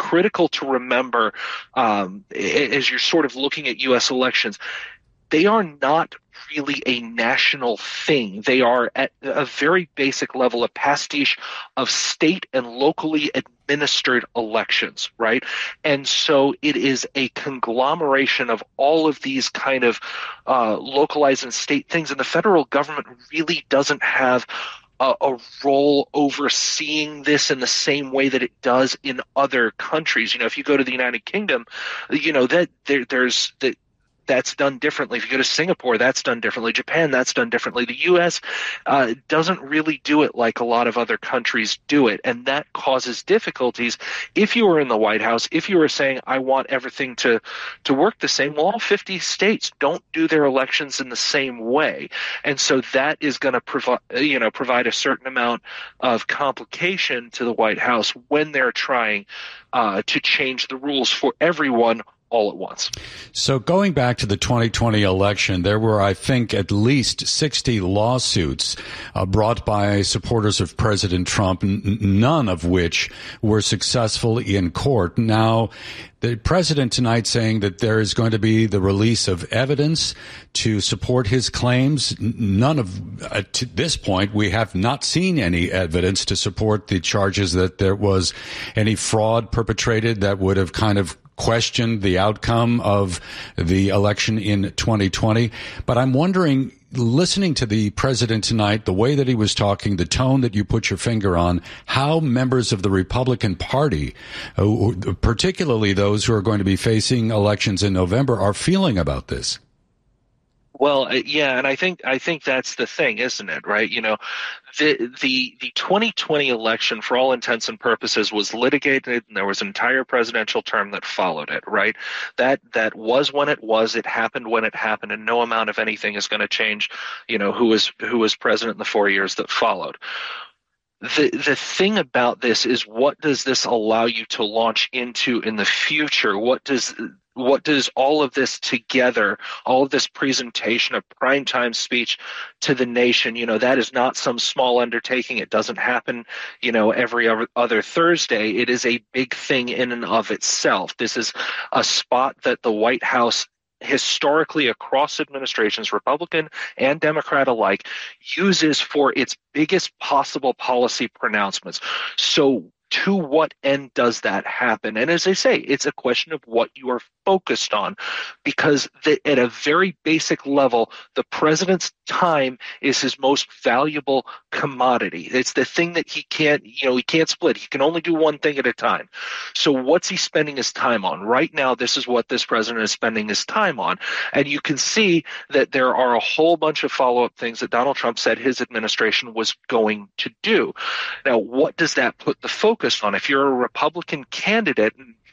critical to remember as you're sort of looking at U.S. elections. They are not really a national thing. They are at a very basic level a pastiche of state and locally administered elections, right? And so it is a conglomeration of all of these kind of localized and state things, and the federal government really doesn't have a role overseeing this in the same way that it does in other countries. If you go to the United Kingdom, that there's that. That's done differently. If you go to Singapore, that's done differently. Japan, that's done differently. The U.S. Doesn't really do it like a lot of other countries do it, and that causes difficulties. If you were in the White House, if you were saying, I want everything to work the same, well, all 50 states don't do their elections in the same way, and so that is going to provide a certain amount of complication to the White House when they're trying to change the rules for everyone all at once. So going back to the 2020 election, there were, I think, at least 60 lawsuits brought by supporters of President Trump, none of which were successful in court. Now, the president tonight saying that there is going to be the release of evidence to support his claims. None of, to this point, we have not seen any evidence to support the charges that there was any fraud perpetrated that would have kind of questioned the outcome of the election in 2020. But I'm wondering, listening to the president tonight, the way that he was talking, the tone that you put your finger on, how members of the Republican Party, particularly those who are going to be facing elections in November, are feeling about this. Well, yeah, and I think that's the thing, isn't it? Right? The 2020 election, for all intents and purposes, was litigated, and there was an entire presidential term that followed it. Right? That was when it was. It happened when it happened, and no amount of anything is going to change. Who was president in the 4 years that followed. The thing about this is, what does this allow you to launch into in the future? What does all of this together, all of this presentation of primetime speech to the nation, that is not some small undertaking. It doesn't happen, every other Thursday. It is a big thing in and of itself. This is a spot that the White House historically across administrations, Republican and Democrat alike, uses for its biggest possible policy pronouncements. So to what end does that happen? And as I say, it's a question of what you are focused on, because at a very basic level, the president's time is his most valuable commodity. It's the thing that he can't split. He can only do one thing at a time. So what's he spending his time on? Right now, this is what this president is spending his time on. And you can see that there are a whole bunch of follow-up things that Donald Trump said his administration was going to do. Now, what does that put the focus on? If you're a Republican candidate,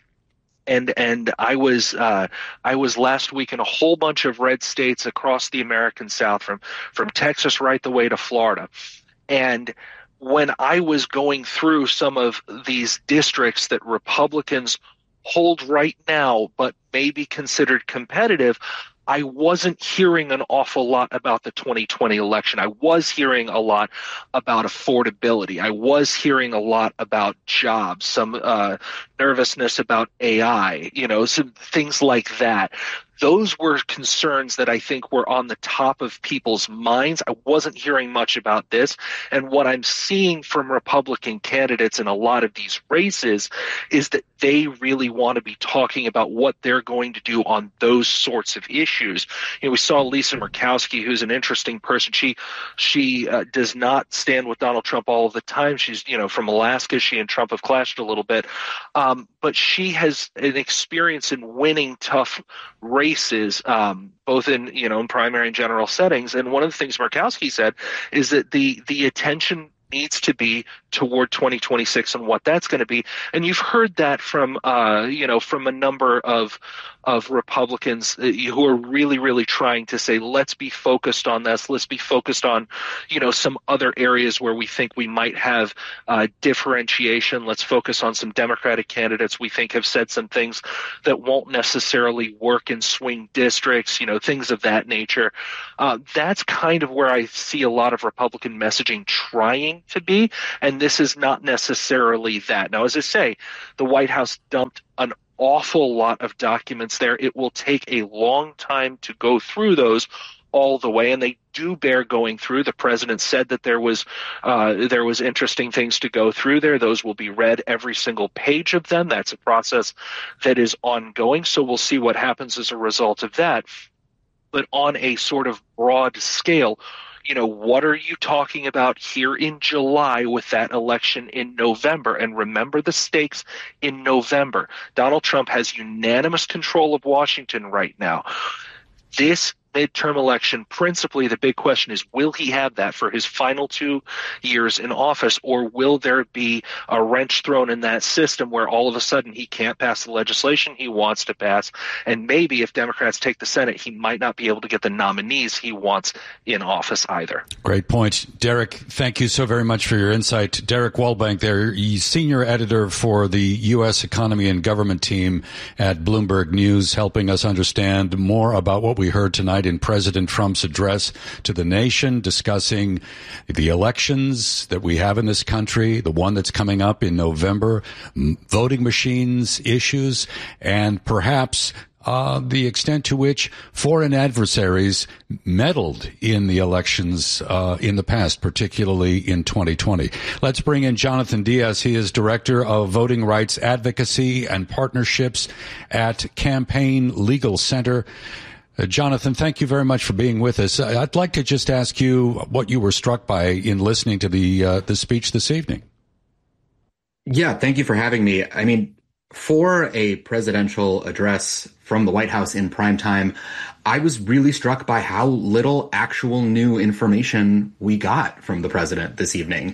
and I was last week in a whole bunch of red states across the American South, from Texas right the way to Florida, and when I was going through some of these districts that Republicans hold right now but may be considered competitive, I wasn't hearing an awful lot about the 2020 election. I was hearing a lot about affordability. I was hearing a lot about jobs, some nervousness about AI, some things like that. Those were concerns that I think were on the top of people's minds. I wasn't hearing much about this. And what I'm seeing from Republican candidates in a lot of these races is that they really want to be talking about what they're going to do on those sorts of issues. We saw Lisa Murkowski, who's an interesting person. She does not stand with Donald Trump all of the time. She's, from Alaska. She and Trump have clashed a little bit. But she has an experience in winning tough races, both in primary and general settings. And one of the things Murkowski said is that the attention needs to be toward 2026 and what that's going to be. And you've heard that from a number of Republicans who are really, really trying to say, let's be focused on this. Let's be focused on, some other areas where we think we might have differentiation. Let's focus on some Democratic candidates we think have said some things that won't necessarily work in swing districts, things of that nature. That's kind of where I see a lot of Republican messaging trying to be, and this is not necessarily that. Now, as I say, the White House dumped an awful lot of documents there. It will take a long time to go through those all the way, and they do bear going through. The president said that there was interesting things to go through there. Those will be read, every single page of them. That's a process that is ongoing, so we'll see what happens as a result of that. But on a sort of broad scale, what are you talking about here in July with that election in November? And remember the stakes in November. Donald Trump has unanimous control of Washington right now. This midterm election, principally the big question is, will he have that for his final 2 years in office, or will there be a wrench thrown in that system where all of a sudden he can't pass the legislation he wants to pass, and maybe if Democrats take the Senate, he might not be able to get the nominees he wants in office either. Great point. Derek, thank you so very much for your insight. Derek Wallbank there, he's senior editor for the U.S. Economy and Government team at Bloomberg News, helping us understand more about what we heard tonight in President Trump's address to the nation, discussing the elections that we have in this country, the one that's coming up in November, voting machines issues, and perhaps the extent to which foreign adversaries meddled in the elections in the past, particularly in 2020. Let's bring in Jonathan Diaz. He is Director of Voting Rights Advocacy and Partnerships at Campaign Legal Center. Jonathan, thank you very much for being with us. I'd like to just ask you what you were struck by in listening to the speech this evening. Yeah, thank you for having me. I mean, for a presidential address from the White House in prime time, I was really struck by how little actual new information we got from the president this evening.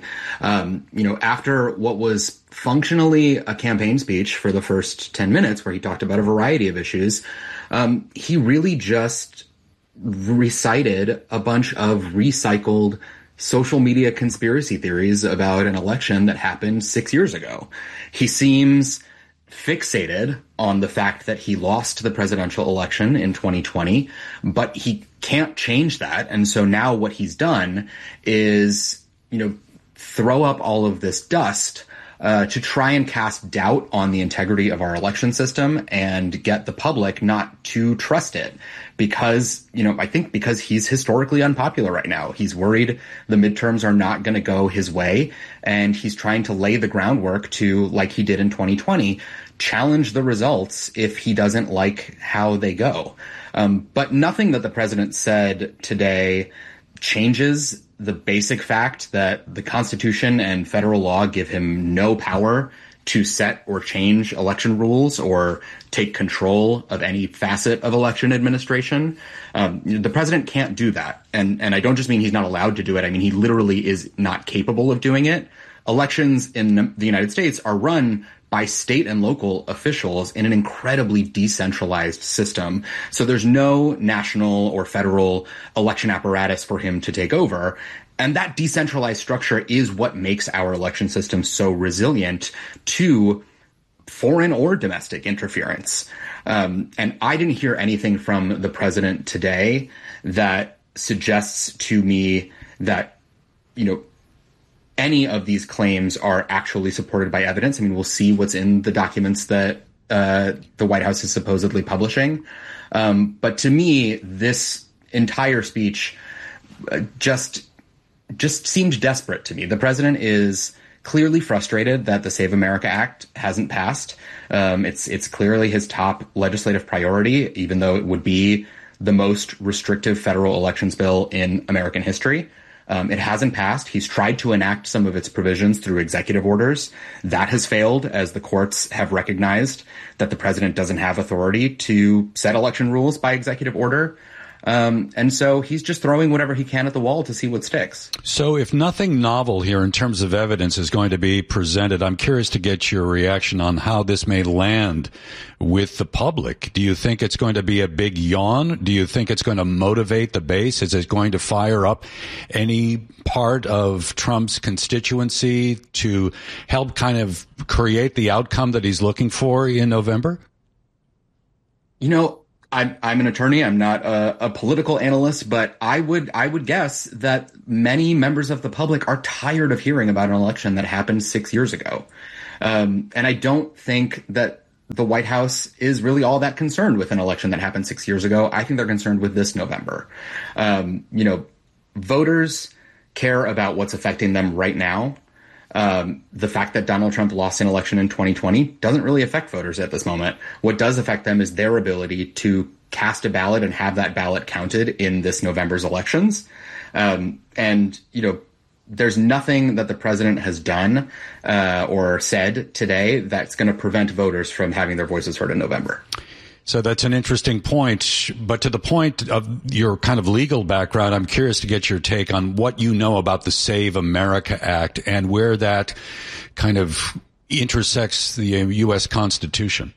After what was functionally a campaign speech for the first 10 minutes, where he talked about a variety of issues, he really just recited a bunch of recycled social media conspiracy theories about an election that happened 6 years ago. He seems fixated on the fact that he lost the presidential election in 2020, but he can't change that. And so now what he's done is, throw up all of this dust to try and cast doubt on the integrity of our election system and get the public not to trust it. Because, I think because he's historically unpopular right now. He's worried the midterms are not going to go his way, and he's trying to lay the groundwork to, like he did in 2020, challenge the results if he doesn't like how they go. But nothing that the president said today changes the basic fact that the Constitution and federal law give him no power to set or change election rules or take control of any facet of election administration. The president can't do that. And I don't just mean he's not allowed to do it. I mean, he literally is not capable of doing it. Elections in the United States are run by state and local officials in an incredibly decentralized system. So there's no national or federal election apparatus for him to take over. And that decentralized structure is what makes our election system so resilient to foreign or domestic interference. And I didn't hear anything from the president today that suggests to me that, any of these claims are actually supported by evidence. I mean, we'll see what's in the documents that the White House is supposedly publishing. But to me, this entire speech just seemed desperate to me. The president is clearly frustrated that the Save America Act hasn't passed. It's clearly his top legislative priority, even though it would be the most restrictive federal elections bill in American history. It hasn't passed. He's tried to enact some of its provisions through executive orders. That has failed, as the courts have recognized that the president doesn't have authority to set election rules by executive order. And so he's just throwing whatever he can at the wall to see what sticks. So if nothing novel here in terms of evidence is going to be presented, I'm curious to get your reaction on how this may land with the public. Do you think it's going to be a big yawn? Do you think it's going to motivate the base? Is it going to fire up any part of Trump's constituency to help kind of create the outcome that he's looking for in November? I'm an attorney. I'm not a political analyst, but I would guess that many members of the public are tired of hearing about an election that happened 6 years ago. And I don't think that the White House is really all that concerned with an election that happened 6 years ago. I think they're concerned with this November. Voters care about what's affecting them right now. The fact that Donald Trump lost an election in 2020 doesn't really affect voters at this moment. What does affect them is their ability to cast a ballot and have that ballot counted in this November's elections. There's nothing that the president has done or said today that's going to prevent voters from having their voices heard in November. So that's an interesting point. But to the point of your kind of legal background, I'm curious to get your take on what you know about the Save America Act and where that kind of intersects the U.S. Constitution.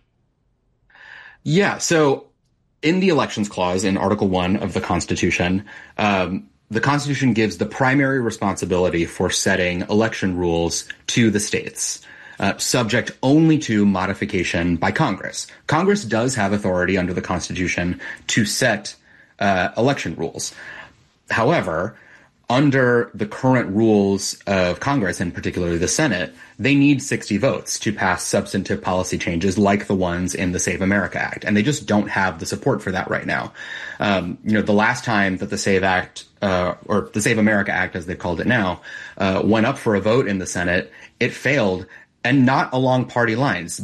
Yeah. So in the Elections Clause in Article 1 of the Constitution, the Constitution gives the primary responsibility for setting election rules to the states. Subject only to modification by Congress. Congress does have authority under the Constitution to set election rules. However, under the current rules of Congress, and particularly the Senate, they need 60 votes to pass substantive policy changes like the ones in the Save America Act. And they just don't have the support for that right now. The last time that the Save Act, or the Save America Act, as they've called it now, went up for a vote in the Senate, it failed. And not along party lines.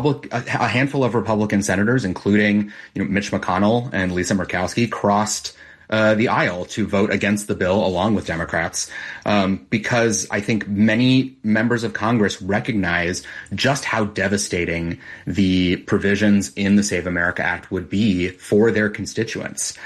A handful of Republican senators, including Mitch McConnell and Lisa Murkowski, crossed the aisle to vote against the bill along with Democrats, because I think many members of Congress recognize just how devastating the provisions in the Save America Act would be for their constituents.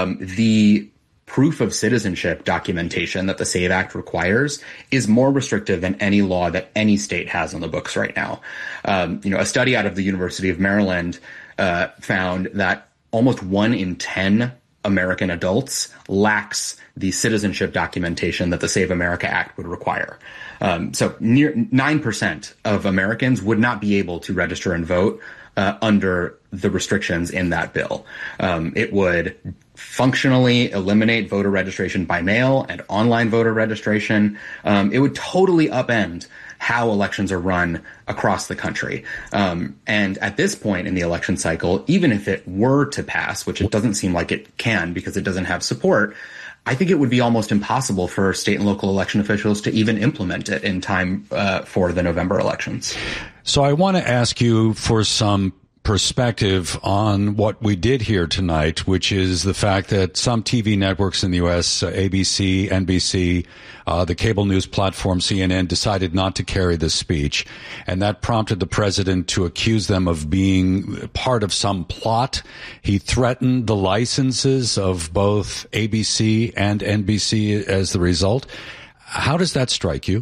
The proof of citizenship documentation that the SAVE Act requires is more restrictive than any law that any state has on the books right now. A study out of the University of Maryland found that almost 1 in 10 American adults lacks the citizenship documentation that the Save America Act would require. So near 9% of Americans would not be able to register and vote under the restrictions in that bill. It would functionally eliminate voter registration by mail and online voter registration. It would totally upend how elections are run across the country. And at this point in the election cycle, even if it were to pass, which it doesn't seem like it can because it doesn't have support, I think it would be almost impossible for state and local election officials to even implement it in time for the November elections. So I want to ask you for some perspective on what we did here tonight, which is the fact that some TV networks in the U.S., ABC, NBC, the cable news platform CNN, decided not to carry this speech. And that prompted the president to accuse them of being part of some plot. He threatened the licenses of both ABC and NBC as the result. How does that strike you?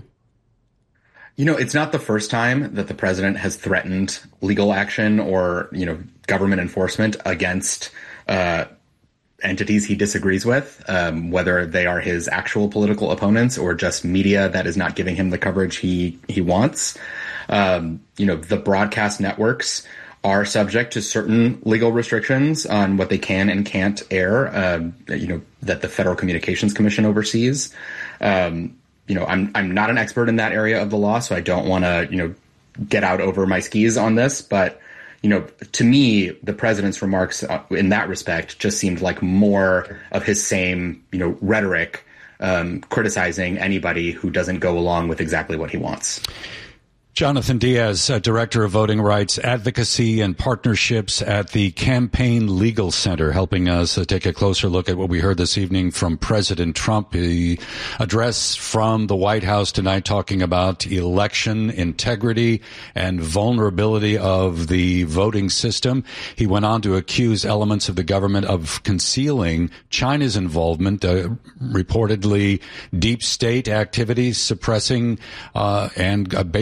It's not the first time that the president has threatened legal action or, government enforcement against entities he disagrees with, whether they are his actual political opponents or just media that is not giving him the coverage he wants. The broadcast networks are subject to certain legal restrictions on what they can and can't air, that the Federal Communications Commission oversees. I'm not an expert in that area of the law, so I don't want to, get out over my skis on this. But, to me, the president's remarks in that respect just seemed like more of his same, rhetoric, criticizing anybody who doesn't go along with exactly what he wants. Jonathan Diaz, Director of Voting Rights Advocacy and Partnerships at the Campaign Legal Center, helping us take a closer look at what we heard this evening from President Trump. The address from the White House tonight talking about election integrity and vulnerability of the voting system. He went on to accuse elements of the government of concealing China's involvement, reportedly deep state activities, suppressing and basically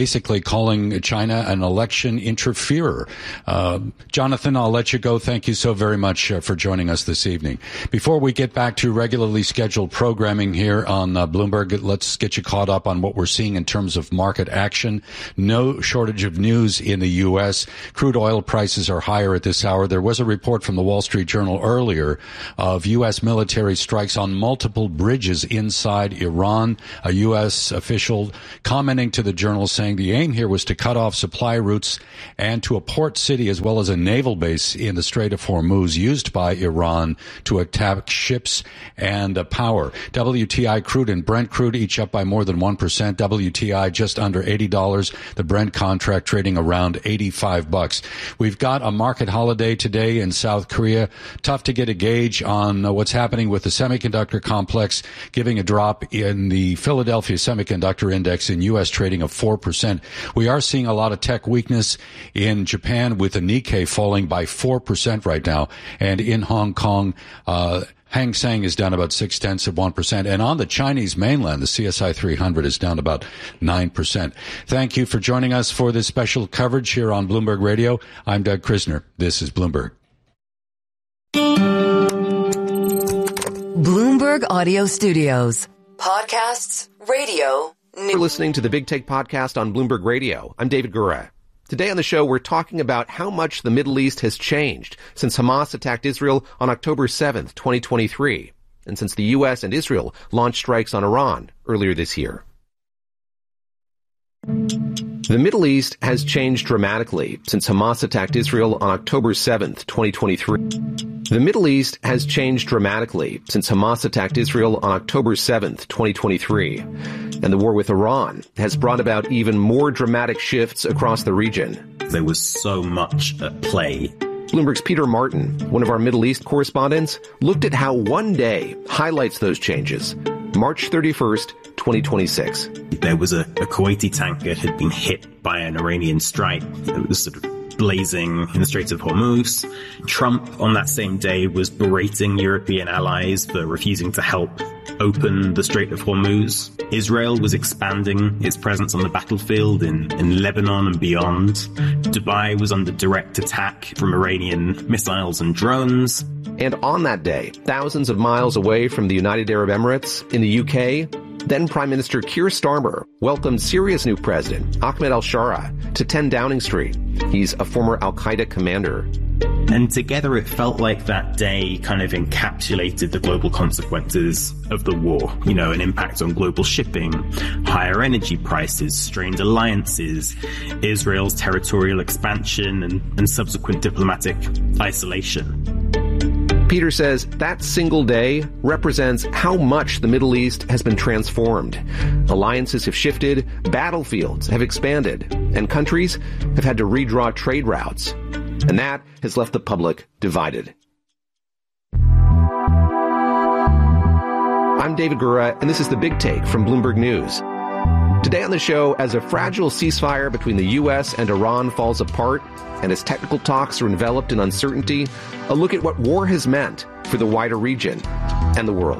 calling China an election interferer. Jonathan, I'll let you go. Thank you so very much for joining us this evening. Before we get back to regularly scheduled programming here on Bloomberg, let's get you caught up on what we're seeing in terms of market action. No shortage of news in the U.S. Crude oil prices are higher at this hour. There was a report from the Wall Street Journal earlier of U.S. military strikes on multiple bridges inside Iran. A U.S. official commenting to the Journal saying the aim here was to cut off supply routes and to a port city as well as a naval base in the Strait of Hormuz used by Iran to attack ships and power. WTI crude and Brent crude each up by more than 1%. WTI just under $80. The Brent contract trading around $85. We've got a market holiday today in South Korea. Tough to get a gauge on what's happening with the semiconductor complex, giving a drop in the Philadelphia Semiconductor Index in U.S. trading of 4%. We are seeing a lot of tech weakness in Japan with the Nikkei falling by 4% right now. And in Hong Kong, Hang Seng is down about 0.6%. And on the Chinese mainland, the CSI 300 is down about 9%. Thank you for joining us for this special coverage here on Bloomberg Radio. I'm Doug Krisner. This is Bloomberg. Bloomberg Audio Studios. Podcasts, radio, news. You're listening to the Big Take podcast on Bloomberg Radio. I'm David Gura. Today on the show, we're talking about how much the Middle East has changed since Hamas attacked Israel on October 7th, 2023, and since the U.S. and Israel launched strikes on Iran earlier this year. The Middle East has changed dramatically since Hamas attacked Israel on October 7th, 2023. The Middle East has changed dramatically since Hamas attacked Israel on October 7th, 2023. And the war with Iran has brought about even more dramatic shifts across the region. There was so much at play. Bloomberg's Peter Martin, one of our Middle East correspondents, looked at how one day highlights those changes. March 31st, 2026. There was a Kuwaiti tanker that had been hit by an Iranian strike. It was sort of blazing in the Strait of Hormuz. Trump on that same day was berating European allies for refusing to help open the Strait of Hormuz. Israel was expanding its presence on the battlefield in Lebanon and beyond. Dubai was under direct attack from Iranian missiles and drones. And on that day, thousands of miles away from the United Arab Emirates in the UK, then Prime Minister Keir Starmer welcomed Syria's new president, Ahmed al-Shara, to 10 Downing Street. He's a former al-Qaeda commander. And together it felt like that day kind of encapsulated the global consequences of the war. You know, an impact on global shipping, higher energy prices, strained alliances, Israel's territorial expansion, and subsequent diplomatic isolation. Peter says that single day represents how much the Middle East has been transformed. Alliances have shifted, battlefields have expanded, and countries have had to redraw trade routes. And that has left the public divided. I'm David Gura, and this is The Big Take from Bloomberg News. Today on the show, as a fragile ceasefire between the U.S. and Iran falls apart, and as technical talks are enveloped in uncertainty, a look at what war has meant for the wider region and the world.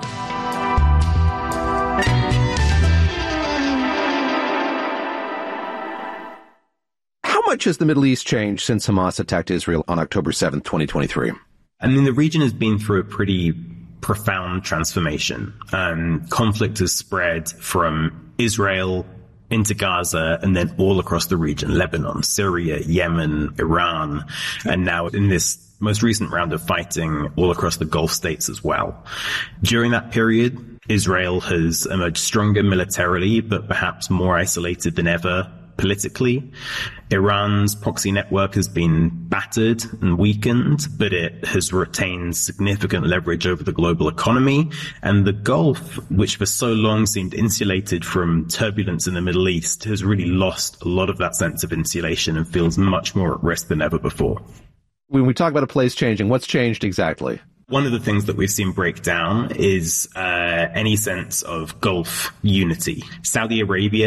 How much has the Middle East changed since Hamas attacked Israel on October 7th, 2023? I mean, the region has been through a pretty profound transformation. Conflict has spread from Israel into Gaza and then all across the region, Lebanon, Syria, Yemen, Iran, and now in this most recent round of fighting all across the Gulf states as well. During that period, Israel has emerged stronger militarily, but perhaps more isolated than ever politically. Iran's proxy network has been battered and weakened, but it has retained significant leverage over the global economy. And the Gulf, which for so long seemed insulated from turbulence in the Middle East, has really lost a lot of that sense of insulation and feels much more at risk than ever before. When we talk about a place changing, what's changed exactly? One of the things that we've seen break down is any sense of Gulf unity. Saudi Arabia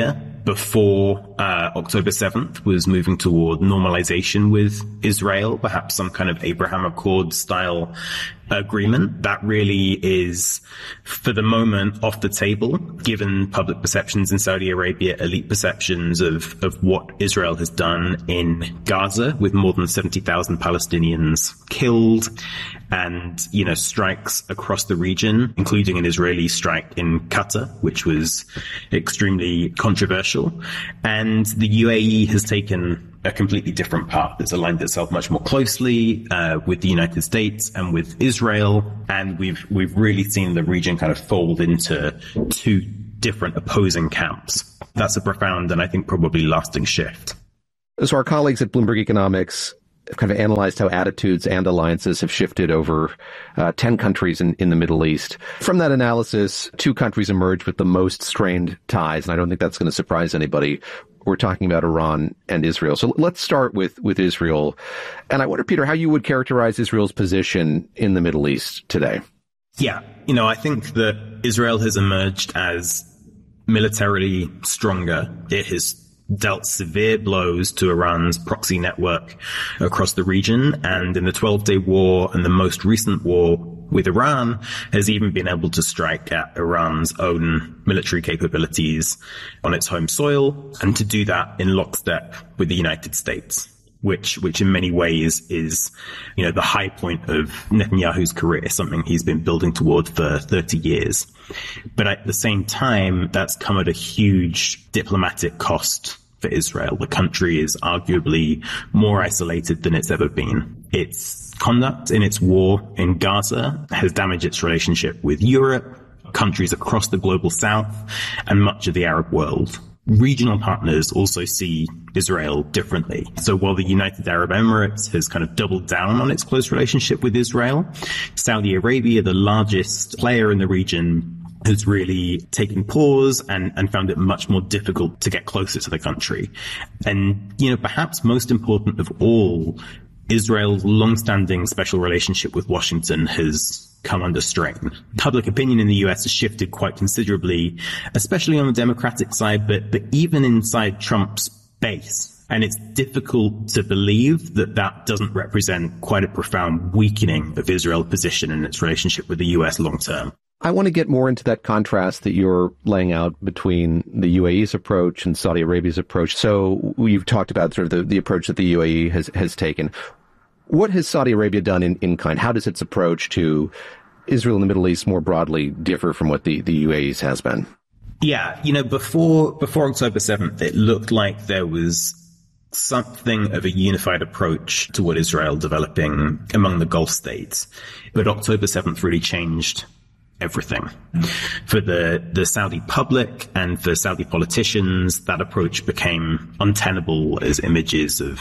before October 7th was moving toward normalization with Israel, perhaps some kind of Abraham Accord style agreement. That really is, for the moment, off the table, given public perceptions in Saudi Arabia, elite perceptions of what Israel has done in Gaza, with more than 70,000 Palestinians killed, and, strikes across the region, including an Israeli strike in Qatar, which was extremely controversial. And the UAE has taken a completely different path. It's aligned itself much more closely with the United States and with Israel, and we've really seen the region kind of fold into two different opposing camps. That's a profound and I think probably lasting shift. So our colleagues at Bloomberg Economics have kind of analyzed how attitudes and alliances have shifted over 10 countries in the Middle East. From that analysis, 2 countries emerged with the most strained ties, and I don't think that's going to surprise anybody. We're talking about Iran and Israel. So let's start with Israel. And I wonder, Peter, how you would characterize Israel's position in the Middle East today. Yeah. I think that Israel has emerged as militarily stronger. It has dealt severe blows to Iran's proxy network across the region. And in the 12-day war and the most recent war with Iran, has even been able to strike at Iran's own military capabilities on its home soil, and to do that in lockstep with the United States, which in many ways is, the high point of Netanyahu's career, something he's been building toward for 30 years. But at the same time, that's come at a huge diplomatic cost for Israel. The country is arguably more isolated than it's ever been. Its conduct in its war in Gaza has damaged its relationship with Europe, countries across the global south, and much of the Arab world. Regional partners also see Israel differently. So while the United Arab Emirates has kind of doubled down on its close relationship with Israel, Saudi Arabia, the largest player in the region, has really taken pause and found it much more difficult to get closer to the country. And, perhaps most important of all, Israel's long-standing special relationship with Washington has come under strain. Public opinion in the US has shifted quite considerably, especially on the Democratic side, but even inside Trump's base. And it's difficult to believe that that doesn't represent quite a profound weakening of Israel's position in its relationship with the US long term. I want to get more into that contrast that you're laying out between the UAE's approach and Saudi Arabia's approach. So you've talked about sort of the approach that the UAE has taken. What has Saudi Arabia done in kind? How does its approach to Israel and the Middle East more broadly differ from what the UAE's has been? Yeah, before October 7th, it looked like there was something of a unified approach to what Israel developing among the Gulf states. But October 7th really changed everything. For the Saudi public and for Saudi politicians, that approach became untenable as images of,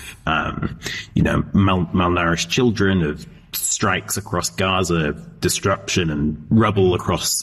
malnourished children, of strikes across Gaza, disruption and rubble across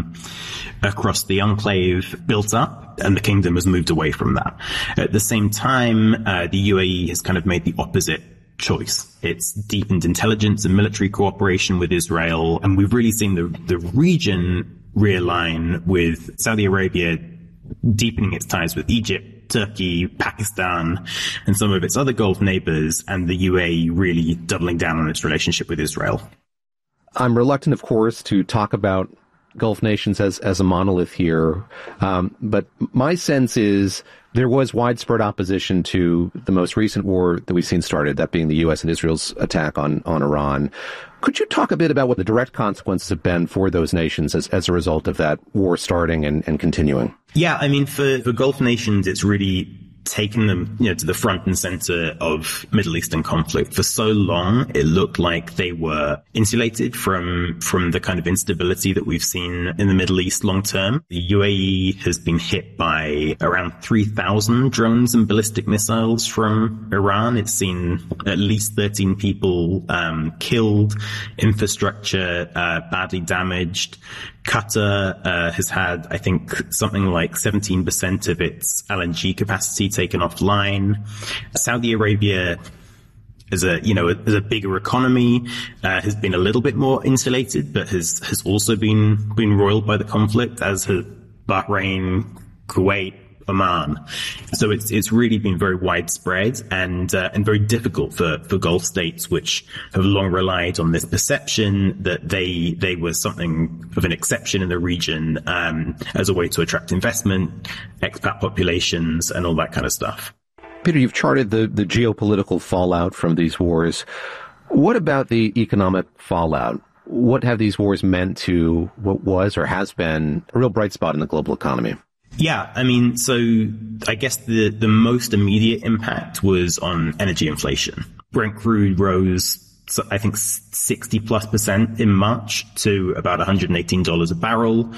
the enclave built up, and the kingdom has moved away from that. At the same time, the UAE has kind of made the opposite choice. It's deepened intelligence and military cooperation with Israel, and we've really seen the region realign, with Saudi Arabia deepening its ties with Egypt, Turkey, Pakistan, and some of its other Gulf neighbors, and the UAE really doubling down on its relationship with Israel. I'm reluctant, of course, to talk about Gulf nations as a monolith here, but my sense is there was widespread opposition to the most recent war that we've seen started, that being the U.S. and Israel's attack on Iran. Could you talk a bit about what the direct consequences have been for those nations as a result of that war starting and continuing? Yeah, I mean, for Gulf nations, it's really taken them, to the front and center of Middle Eastern conflict. For so long, it looked like they were insulated from the kind of instability that we've seen in the Middle East long term. The UAE has been hit by around 3,000 drones and ballistic missiles from Iran. It's seen at least 13 people killed, infrastructure badly damaged. Qatar has had, I think, something like 17% of its LNG capacity taken offline. Saudi Arabia, as a bigger economy, has been a little bit more insulated, but has also been roiled by the conflict, as have Bahrain, Kuwait, Oman. So it's really been very widespread and very difficult for Gulf states, which have long relied on this perception that they were something of an exception in the region, as a way to attract investment, expat populations, and all that kind of stuff. Peter, you've charted the geopolitical fallout from these wars. What about the economic fallout? What have these wars meant to what was or has been a real bright spot in the global economy? Yeah, I mean, so I guess the most immediate impact was on energy inflation. Brent crude rose, I think, 60+% in March to about $118 a barrel.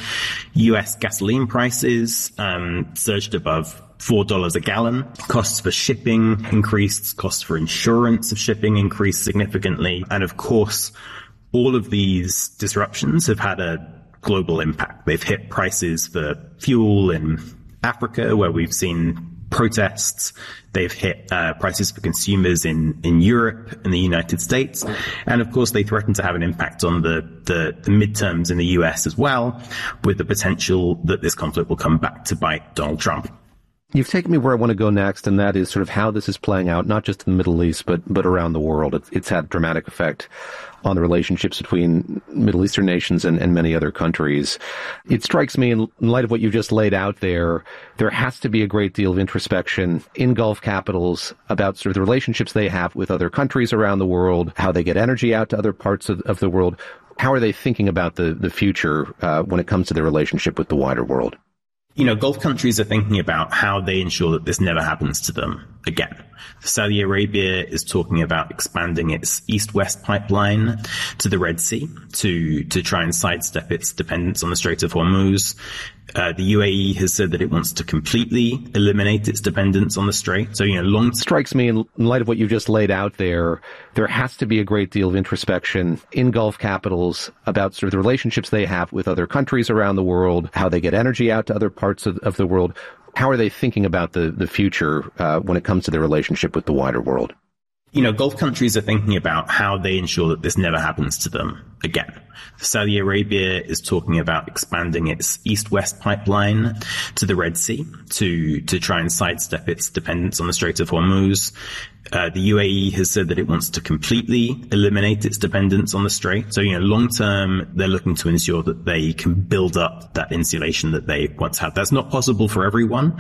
US gasoline prices surged above $4 a gallon. Costs for shipping increased. Costs for insurance of shipping increased significantly. And of course, all of these disruptions have had a global impact. They've hit prices for fuel in Africa, where we've seen protests. They've hit prices for consumers in Europe and the United States. And of course, they threaten to have an impact on the midterms in the US as well, with the potential that this conflict will come back to bite Donald Trump. You've taken me where I want to go next, and that is sort of how this is playing out, not just in the Middle East, but around the world. It's had a dramatic effect on the relationships between Middle Eastern nations and many other countries. It strikes me, in light of what you've just laid out there has to be a great deal of introspection in Gulf capitals about sort of the relationships they have with other countries around the world, how they get energy out to other parts of the world. How are they thinking about the future when it comes to their relationship with the wider world? You know, Gulf countries are thinking about how they ensure that this never happens to them again. Saudi Arabia is talking about expanding its east-west pipeline to the Red Sea to try and sidestep its dependence on the Strait of Hormuz. The UAE has said that it wants to completely eliminate its dependence on the Strait. So, strikes me, in light of what you've just laid out there has to be a great deal of introspection in Gulf capitals about sort of the relationships they have with other countries around the world, how they get energy out to other parts of the world. How are they thinking about the future when it comes to their relationship with the wider world? You know, Gulf countries are thinking about how they ensure that this never happens to them again. Saudi Arabia is talking about expanding its east-west pipeline to the Red Sea to try and sidestep its dependence on the Strait of Hormuz. The UAE has said that it wants to completely eliminate its dependence on the Strait. So, long term, they're looking to ensure that they can build up that insulation that they once had. That's not possible for everyone.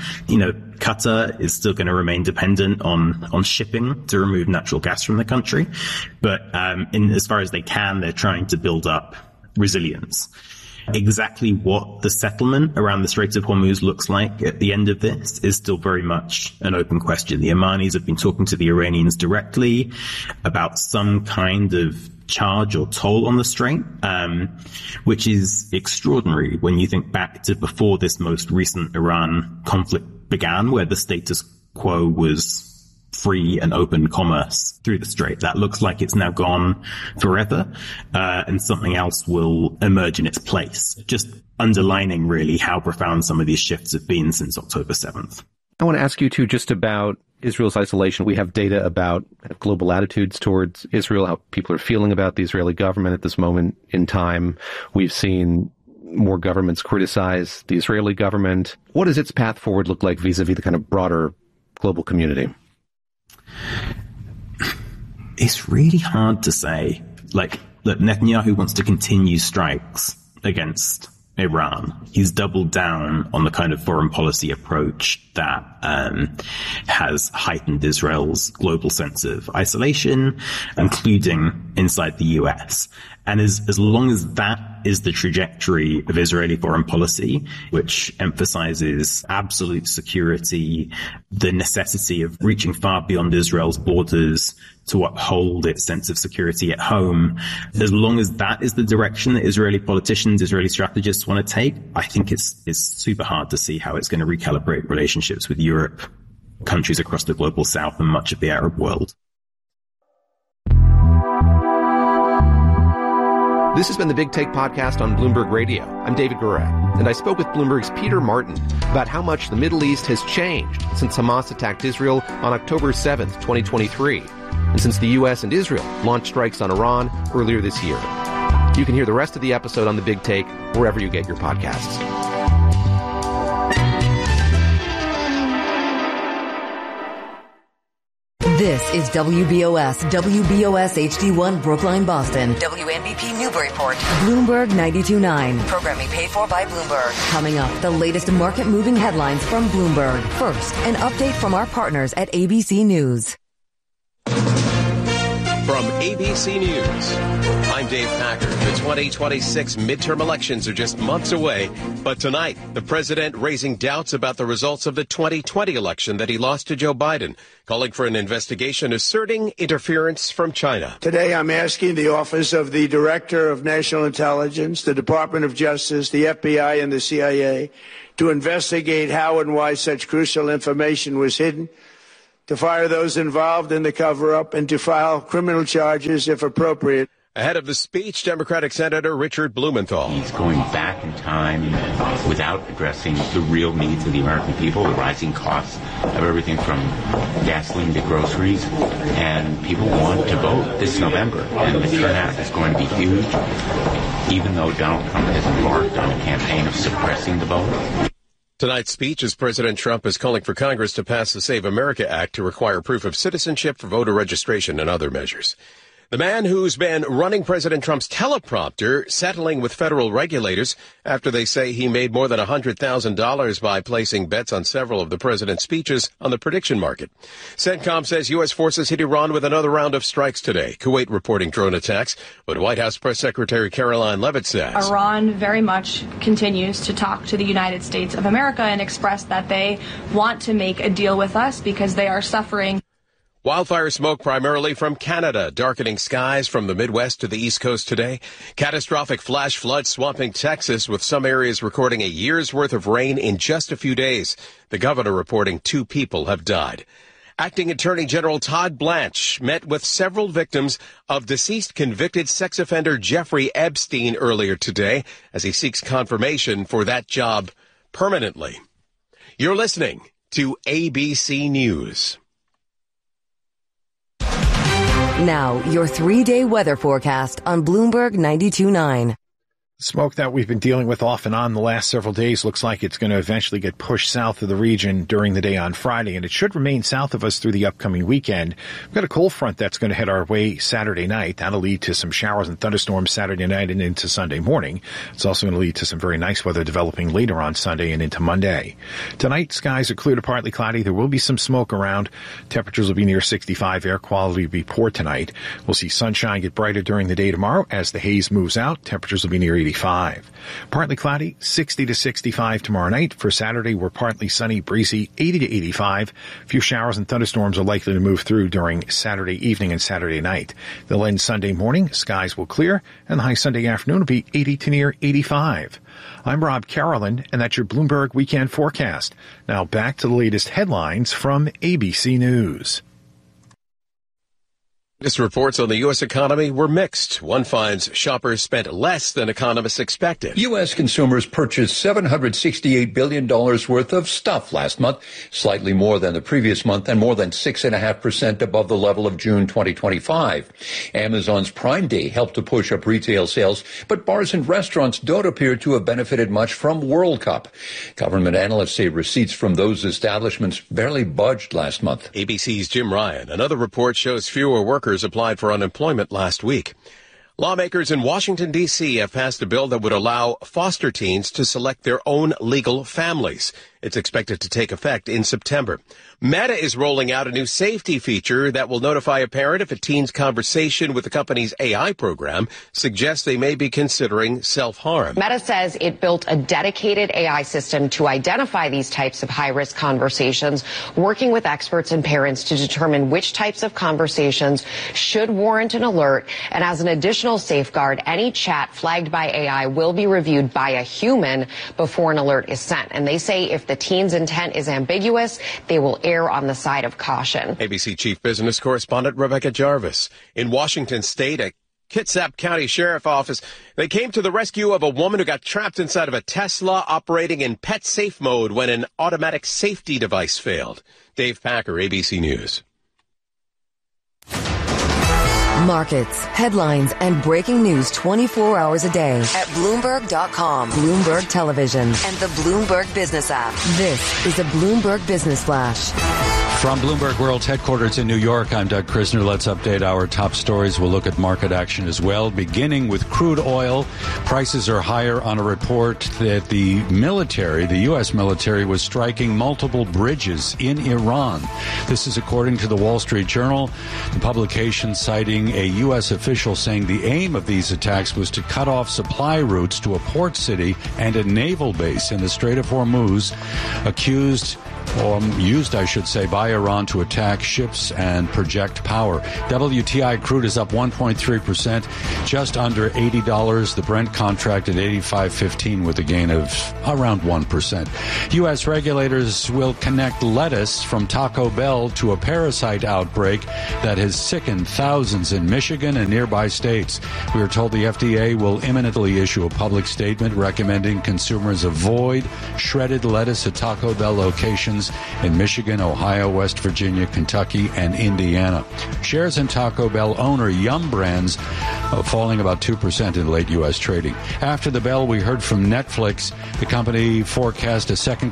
Qatar is still going to remain dependent on shipping to remove natural gas from the country. But, as far as they can, they're trying to build up resilience. Exactly what the settlement around the Strait of Hormuz looks like at the end of this is still very much an open question. The Omanis have been talking to the Iranians directly about some kind of charge or toll on the strait, which is extraordinary when you think back to before this most recent Iran conflict began, where the status quo was free and open commerce through the strait. That looks like it's now gone forever, and something else will emerge in its place, just underlining really how profound some of these shifts have been since October 7th. I want to ask you too just about Israel's isolation. We have data about global attitudes towards Israel, how people are feeling about the Israeli government at this moment in time. We've seen more governments criticize the Israeli government. What does its path forward look like vis-a-vis the kind of broader global community? It's really hard to say. Look, Netanyahu wants to continue strikes against Iran. He's doubled down on the kind of foreign policy approach that has heightened Israel's global sense of isolation, including inside the US. And as long as that is the trajectory of Israeli foreign policy, which emphasizes absolute security, the necessity of reaching far beyond Israel's borders to uphold its sense of security at home, as long as that is the direction that Israeli politicians, Israeli strategists want to take, I think it's super hard to see how it's going to recalibrate relationships with Europe, countries across the global south, and much of the Arab world. This has been the Big Take podcast on Bloomberg Radio. I'm David Gura, and I spoke with Bloomberg's Peter Martin about how much the Middle East has changed since Hamas attacked Israel on October 7th, 2023, and since the U.S. and Israel launched strikes on Iran earlier this year. You can hear the rest of the episode on the Big Take wherever you get your podcasts. This is WBOS HD1 Brookline, Boston. WNBP Newburyport. Bloomberg 92.9. Programming paid for by Bloomberg. Coming up, the latest market-moving headlines from Bloomberg. First, an update from our partners at ABC News. From ABC News, I'm Dave Packer. The 2026 midterm elections are just months away, but tonight, the president raising doubts about the results of the 2020 election that he lost to Joe Biden, calling for an investigation asserting interference from China. Today, I'm asking the Office of the Director of National Intelligence, the Department of Justice, the FBI, and the CIA to investigate how and why such crucial information was hidden, to fire those involved in the cover-up, and to file criminal charges if appropriate. Ahead of the speech, Democratic Senator Richard Blumenthal. He's going back in time without addressing the real needs of the American people, the rising costs of everything from gasoline to groceries. And people want to vote this November, and the turnout is going to be huge, even though Donald Trump has embarked on a campaign of suppressing the vote. Tonight's speech is President Trump is calling for Congress to pass the Save America Act to require proof of citizenship for voter registration and other measures. The man who's been running President Trump's teleprompter settling with federal regulators after they say he made more than $100,000 by placing bets on several of the president's speeches on the prediction market. CENTCOM says U.S. forces hit Iran with another round of strikes today. Kuwait reporting drone attacks, but White House Press Secretary Caroline Leavitt says Iran very much continues to talk to the United States of America and express that they want to make a deal with us because they are suffering. Wildfire smoke primarily from Canada, darkening skies from the Midwest to the East Coast today. Catastrophic flash floods swamping Texas, with some areas recording a year's worth of rain in just a few days. The governor reporting 2 people have died. Acting Attorney General Todd Blanche met with several victims of deceased convicted sex offender Jeffrey Epstein earlier today as he seeks confirmation for that job permanently. You're listening to ABC News. Now, your 3-day weather forecast on Bloomberg 92.9. Smoke that we've been dealing with off and on the last several days looks like it's going to eventually get pushed south of the region during the day on Friday, and it should remain south of us through the upcoming weekend. We've got a cold front that's going to head our way Saturday night. That'll lead to some showers and thunderstorms Saturday night and into Sunday morning. It's also going to lead to some very nice weather developing later on Sunday and into Monday. Tonight, skies are clear to partly cloudy. There will be some smoke around. Temperatures will be near 65. Air quality will be poor tonight. We'll see sunshine get brighter during the day tomorrow as the haze moves out. Temperatures will be near 85. Partly cloudy, 60 to 65 tomorrow night. For Saturday, we're partly sunny, breezy, 80 to 85. A few showers and thunderstorms are likely to move through during Saturday evening and Saturday night. They'll end Sunday morning. Skies will clear, and the high Sunday afternoon will be 80 to near 85. I'm Rob Carolan, and that's your Bloomberg Weekend Forecast. Now back to the latest headlines from ABC News. Latest reports on the U.S. economy were mixed. One finds shoppers spent less than economists expected. U.S. consumers purchased $768 billion worth of stuff last month, slightly more than the previous month and more than 6.5% above the level of June 2025. Amazon's Prime Day helped to push up retail sales, but bars and restaurants don't appear to have benefited much from World Cup. Government analysts say receipts from those establishments barely budged last month. ABC's Jim Ryan. Another report shows fewer workers applied for unemployment last week. Lawmakers in Washington, D.C. have passed a bill that would allow foster teens to select their own legal families. It's expected to take effect in September. Meta is rolling out a new safety feature that will notify a parent if a teen's conversation with the company's AI program suggests they may be considering self-harm. Meta says it built a dedicated AI system to identify these types of high-risk conversations, working with experts and parents to determine which types of conversations should warrant an alert. And as an additional safeguard, any chat flagged by AI will be reviewed by a human before an alert is sent. And they say if the teen's intent is ambiguous, they will err on the side of caution. ABC Chief Business Correspondent Rebecca Jarvis. In Washington State, a Kitsap County Sheriff Office, they came to the rescue of a woman who got trapped inside of a Tesla operating in pet safe mode when an automatic safety device failed. Dave Packer, ABC News. Markets, headlines, and breaking news 24 hours a day at Bloomberg.com, Bloomberg Television, and the Bloomberg Business app. This is a Bloomberg Business Flash. From Bloomberg World Headquarters in New York, I'm Doug Krisner. Let's update our top stories. We'll look at market action as well, beginning with crude oil. Prices are higher on a report that the U.S. military, was striking multiple bridges in Iran. This is according to the Wall Street Journal, the publication citing a U.S. official saying the aim of these attacks was to cut off supply routes to a port city and a naval base in the Strait of Hormuz, used, I should say, by Iran to attack ships and project power. WTI crude is up 1.3%, just under $80. The Brent contract at $85.15 with a gain of around 1%. U.S. regulators will connect lettuce from Taco Bell to a parasite outbreak that has sickened thousands in Michigan and nearby states. We are told the FDA will imminently issue a public statement recommending consumers avoid shredded lettuce at Taco Bell locations in Michigan, Ohio, West Virginia, Kentucky, and Indiana. Shares in Taco Bell owner Yum Brands falling about 2% in late U.S. trading. After the bell, we heard from Netflix. The company forecast a second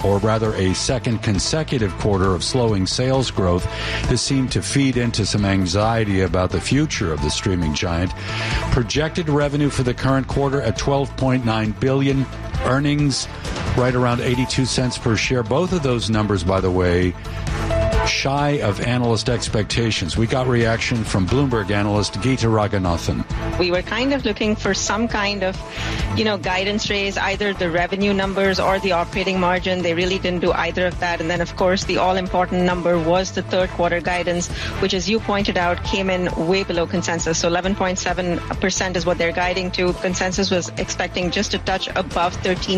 consecutive quarter of slowing sales growth. This seemed to feed into some anxiety about the future of the streaming giant. Projected revenue for the current quarter at $12.9 billion. Earnings right around 82 cents per share. Both of those numbers, by the way, shy of analyst expectations. We got reaction from Bloomberg analyst Geeta Raghunathan. We were kind of looking for some kind of, guidance raise, either the revenue numbers or the operating margin. They really didn't do either of that. And then, of course, the all-important number was the third quarter guidance, which, as you pointed out, came in way below consensus. So 11.7% is what they're guiding to. Consensus was expecting just a touch above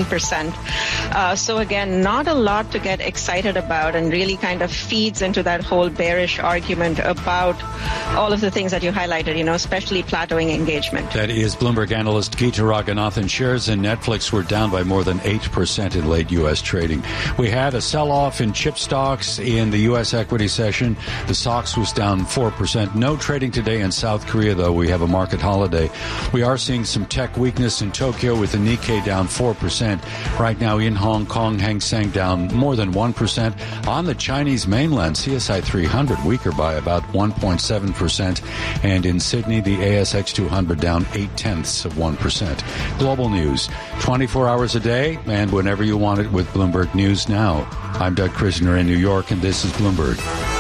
13%. So again, not a lot to get excited about, and really kind of feeds into that whole bearish argument about all of the things that you highlighted, especially plateauing engagement. That is Bloomberg analyst Geeta Raghunathan. Shares in Netflix were down by more than 8% in late U.S. trading. We had a sell-off in chip stocks in the U.S. equity session. The SOX was down 4%. No trading today in South Korea, though. We have a market holiday. We are seeing some tech weakness in Tokyo with the Nikkei down 4%. Right now in Hong Kong, Hang Seng down more than 1%. On the Chinese mainland, CSI 300 weaker by about 1.7%. And in Sydney, the ASX 200 down 0.8%. Global news, 24 hours a day and whenever you want it with Bloomberg News Now. I'm Doug Krisner in New York, and this is Bloomberg.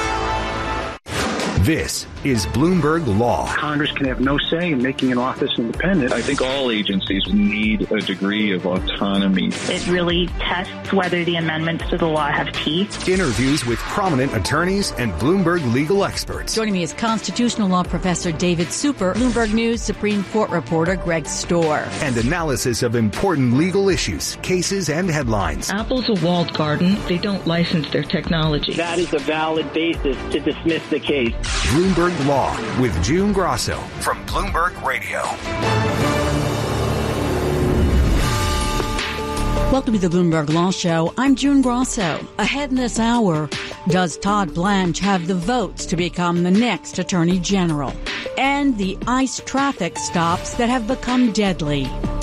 This is Bloomberg Law. Congress can have no say in making an office independent. I think all agencies need a degree of autonomy. It really tests whether the amendments to the law have teeth. Interviews with prominent attorneys and Bloomberg legal experts. Joining me is constitutional law professor David Super, Bloomberg News Supreme Court reporter Greg Storr. And analysis of important legal issues, cases, and headlines. Apple's a walled garden. They don't license their technology. That is a valid basis to dismiss the case. Bloomberg Law with June Grosso from Bloomberg Radio. Welcome to the Bloomberg Law Show. I'm June Grosso. Ahead in this hour, does Todd Blanche have the votes to become the next Attorney General? And the ICE traffic stops that have become deadly.